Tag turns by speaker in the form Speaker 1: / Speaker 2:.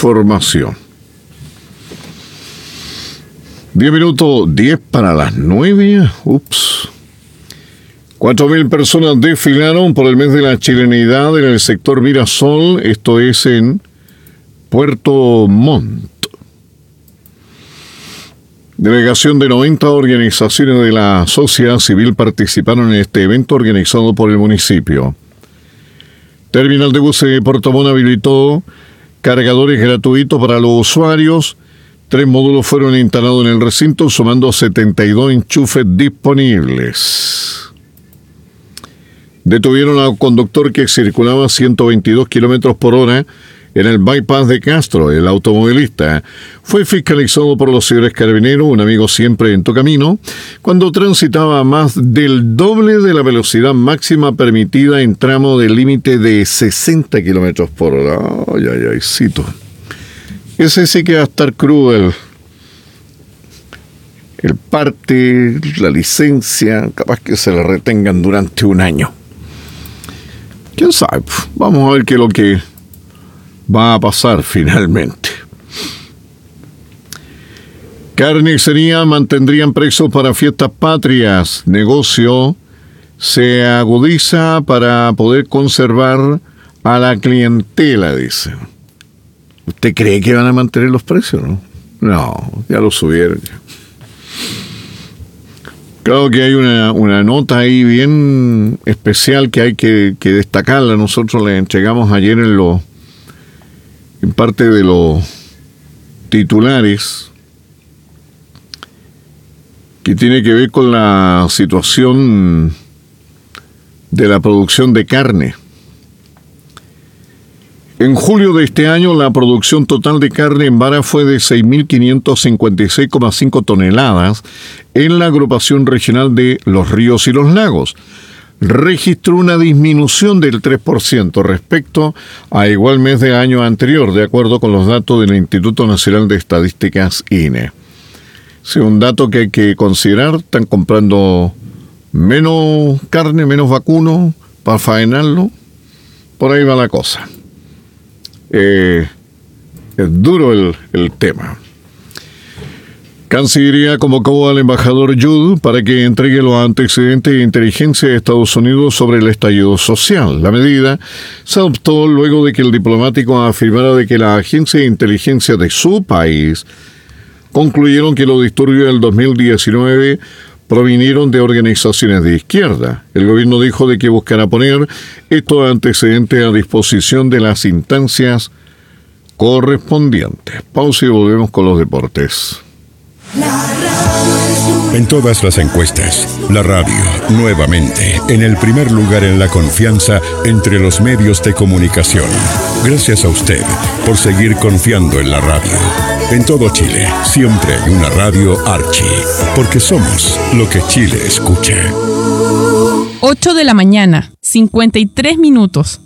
Speaker 1: información. 10 minutos, 10 para las 9. 4.000 personas desfilaron por el mes de la chilenidad en el sector Mirasol, esto es en Puerto Montt. Delegación de 90 organizaciones de la sociedad civil participaron en este evento organizado por el municipio. Terminal de buses de Puerto Montt habilitó cargadores gratuitos para los usuarios. 3 módulos fueron instalados en el recinto, sumando 72 enchufes disponibles. Detuvieron a un conductor que circulaba a 122 kilómetros por hora en el bypass de Castro. El automovilista fue fiscalizado por los señores carabineros, un amigo siempre en tu camino, cuando transitaba a más del doble de la velocidad máxima permitida en tramo de límite de 60 kilómetros por hora. Ay, cito. Ese sí que va a estar crudo el parte, la licencia, capaz que se la retengan durante un año. ¿Quién sabe? Vamos a ver qué es lo que va a pasar finalmente. Carnicería mantendrían precios para fiestas patrias. Negocio se agudiza para poder conservar a la clientela, dice. ¿Usted cree que van a mantener los precios, no? No, ya lo subieron. Claro que hay una nota ahí bien especial que hay que destacarla. Nosotros la entregamos ayer en parte de los titulares, que tiene que ver con la situación de la producción de carne. En julio de este año, la producción total de carne en vara fue de 6.556,5 toneladas en la agrupación regional de Los Ríos y los Lagos. Registró una disminución del 3% respecto a igual mes del año anterior, de acuerdo con los datos del Instituto Nacional de Estadísticas, INE. Es un dato que hay que considerar. Están comprando menos carne, menos vacuno para faenarlo. Por ahí va la cosa. Es duro el tema. Cancillería convocó al embajador Judd para que entregue los antecedentes de inteligencia de Estados Unidos sobre el estallido social. La medida se adoptó luego de que el diplomático afirmara de que la agencia de inteligencia de su país concluyeron que los disturbios del 2019 provinieron de organizaciones de izquierda. El gobierno dijo de que buscará poner estos antecedentes a disposición de las instancias correspondientes. Pausa y volvemos con los deportes.
Speaker 2: En todas las encuestas, la radio, nuevamente, en el primer lugar en la confianza entre los medios de comunicación. Gracias a usted por seguir confiando en la radio. En todo Chile, siempre hay una radio Archie, porque somos lo que Chile escucha.
Speaker 3: 8 de la mañana, 53 minutos.